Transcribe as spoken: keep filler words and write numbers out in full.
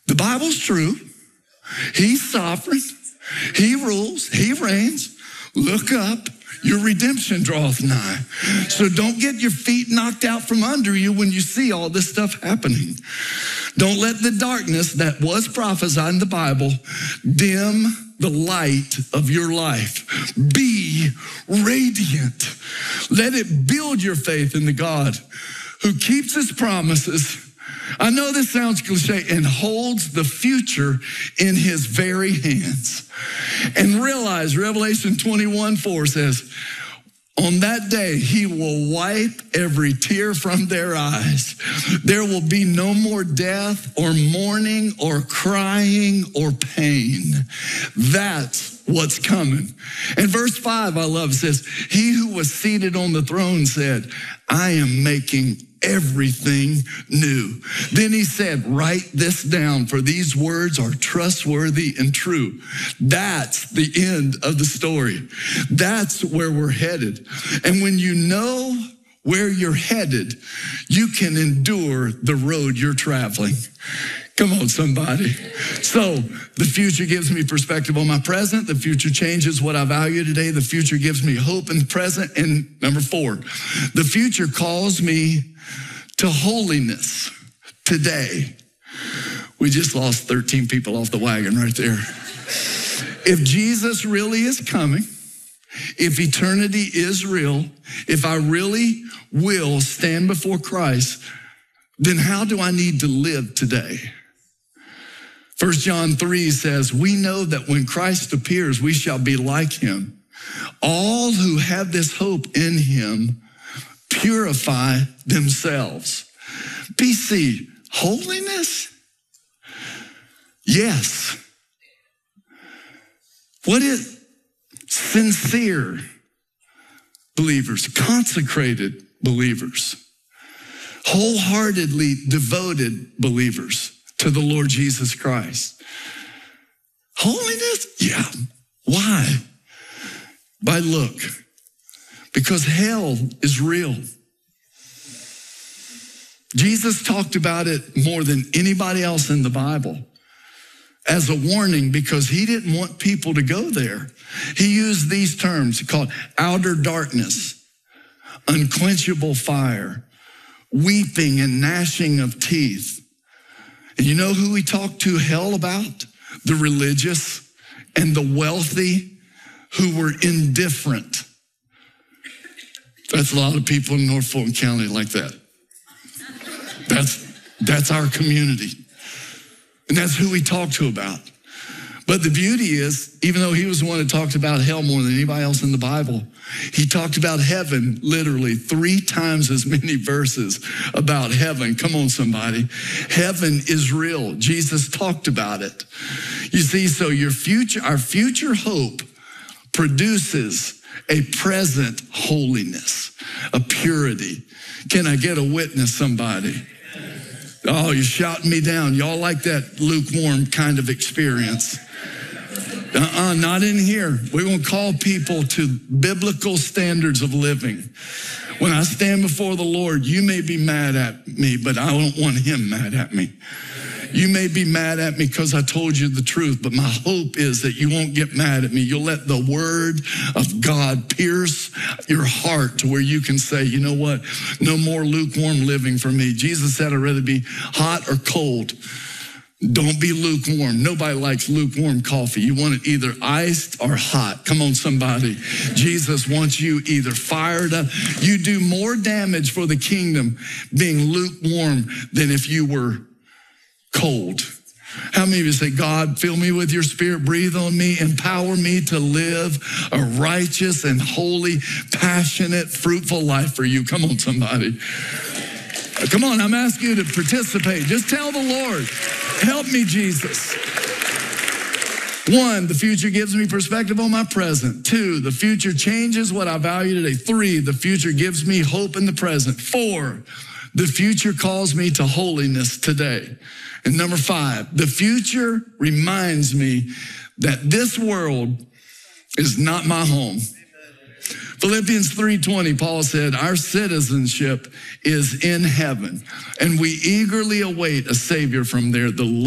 The Bible's true. He's sovereign. He rules. He reigns. Look up. Your redemption draweth nigh. So don't get your feet knocked out from under you when you see all this stuff happening. Don't let the darkness that was prophesied in the Bible dim the light of your life. Be radiant. Let it build your faith in the God who keeps his promises. I know this sounds cliche, and holds the future in his very hands. And realize Revelation twenty-one four says, on that day, he will wipe every tear from their eyes. There will be no more death or mourning or crying or pain. That's what's coming. And verse five, I love, says, he who was seated on the throne said, I am making everything new. Then he said, write this down, for these words are trustworthy and true. That's the end of the story. That's where we're headed. And when you know where you're headed, you can endure the road you're traveling. Come on, somebody. So the future gives me perspective on my present. The future changes what I value today. The future gives me hope in the present. And number four, the future calls me to holiness today. We just lost thirteen people off the wagon right there. If Jesus really is coming, if eternity is real, if I really will stand before Christ, then how do I need to live today? First John three says, we know that when Christ appears, we shall be like him. All who have this hope in him purify themselves. B C, holiness? Yes. What is sincere believers, consecrated believers, wholeheartedly devoted believers to the Lord Jesus Christ? Holiness? Yeah. Why? By look. Because hell is real. Jesus talked about it more than anybody else in the Bible as a warning, because he didn't want people to go there. He used these terms called outer darkness, unquenchable fire, weeping and gnashing of teeth. And you know who he talked to hell about? The religious and the wealthy who were indifferent. That's a lot of people in North Fulton County like that. That's, that's our community. And that's who we talked to about. But the beauty is, even though he was the one that talked about hell more than anybody else in the Bible, he talked about heaven literally three times as many verses about heaven. Come on, somebody. Heaven is real. Jesus talked about it. You see, so your future, our future hope produces a present holiness, a purity. Can I get a witness, somebody? Oh, you're shouting me down. Y'all like that lukewarm kind of experience. Uh-uh, not in here. We're going to call people to biblical standards of living. When I stand before the Lord, you may be mad at me, but I don't want him mad at me. You may be mad at me because I told you the truth, but my hope is that you won't get mad at me. You'll let the word of God pierce your heart to where you can say, you know what? No more lukewarm living for me. Jesus said I'd rather be hot or cold. Don't be lukewarm. Nobody likes lukewarm coffee. You want it either iced or hot. Come on, somebody. Jesus wants you either fired up. You do more damage for the kingdom being lukewarm than if you were cold. How many of you say, God, fill me with your spirit, breathe on me, empower me to live a righteous and holy, passionate, fruitful life for you? Come on, somebody. Come on, I'm asking you to participate. Just tell the Lord, help me, Jesus. One, the future gives me perspective on my present. Two, the future changes what I value today. Three, the future gives me hope in the present. Four, the future calls me to holiness today. And number five, the future reminds me that this world is not my home. Philippians three twenty, Paul said, our citizenship is in heaven, and we eagerly await a Savior from there, the